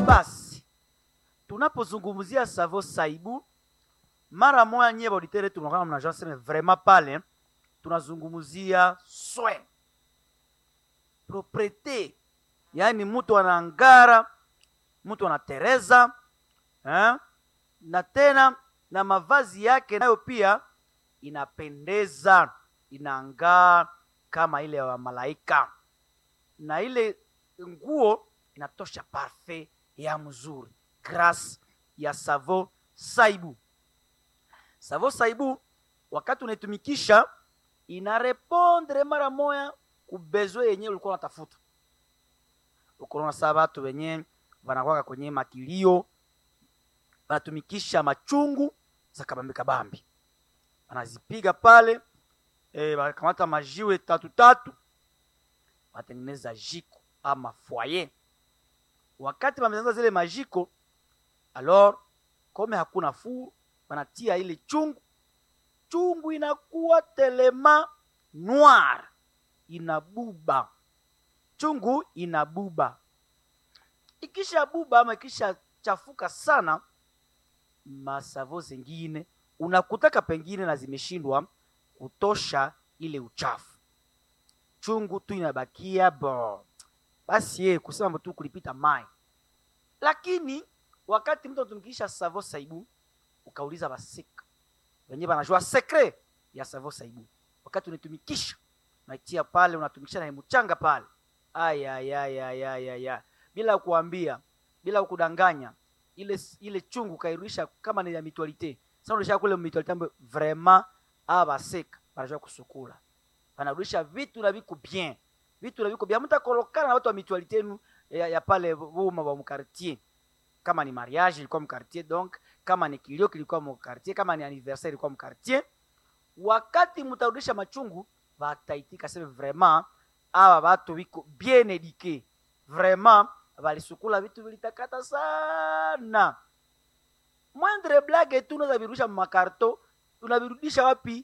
Basi tunapozungumzia Savo Saibu, mara moja nyie auditeur tunaona mnajua sema vraiment pale tunazungumzia soin, propriete, yani mtu anaangara, mtu anatereza na tena na mavazi yake nayo pia inapendeza, inaangaa kama ile wa malaika, na ile nguo inatosha parfait ya mzuri. Grâce ya Savo Saibu. Savo Saibu wakati unaitumikisha inarepondre mara moya kubezwe yenye ulikuwa unatafuta. Ukoona saba watu wenye wanakuwa kwenye makilio, wanatumikisha machungu za kabambi kabambi, wanazipiga pale, wanakamata majiwe tatu, watengeneza jiko ama foyer. Wakati wameanza zile majiko, alors kome hakuna fuu, wanatia ile chungu inakuwa telema noir, inabuba, chungu inabuba. Ikisha buba ama ikisha chafuka sana, masavo zingine unakutaka pengine na zimeshindwa kutosha ile uchafu, chungu tu inabakia basi kusema mtu kulipita mai. Lakini wakati mtu anatumikisha Savo Saibu, ukauliza basika wenyewe wanajua secret ya Savo Saibu, wakati unatumikisha unaitia pale, unatumikisha na mchanga pale, bila kuambia, bila kudanganya, ile chungu kairudisha kama ni ya mutualite. Sasa unarudisha kule mutualite ambayo vraiment abaseka wanajua kusukula, wanarudisha vitu na viko bien, mtakolokana na watu wa mutualite yenu ya pale boma wa mkartier. Kama ni mariage ilikuwa mkartier, donc kama ni kilio kilikuwa mkartier, kama ni anniversaire ilikuwa mkartier. Wakati mtarudisha machungu, bataitika sema vraiment aba watu wiko bien éduqués, vraiment walisukula vitu vilitakata sana. Moindre blague tu unaweza virudisha makarto, unavirudisha wapi?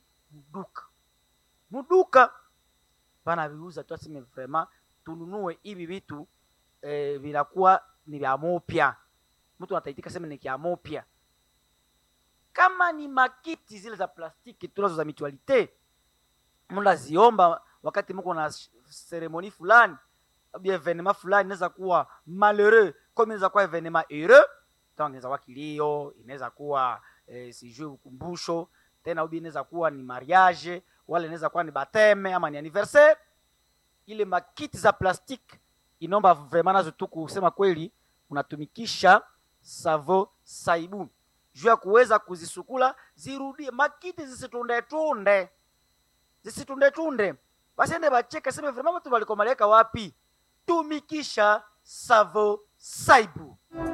Muduka bana viuza tu, aseme vraiment tununue hivi vitu vinakuwa ni vya mopya. Mtu anataitika sema ni kia mopya. Kama ni makiti zile za plastiki tunazo za mutualite, munda ziomba wakati mko na ceremony fulani, au evenement fulani, inaweza kuwa malheureux comme inaweza kuwa evenement heureux, donc inaweza kuwa kilio, inaweza kuwa sijui ukumbusho tena, au inaweza kuwa ni mariage, wala inaweza kuwa ni baptême ama ni anniversaire. Ile makiti za plastiki inomba vraiment nazo tu kusema kweli unatumikisha Savo Saibu juu ya kuweza kuzisukula zirudie makiti, zisitunde. Basi ende bacheka sema vraiment watu walikomaleka wapi? Tumikisha Savo Saibu.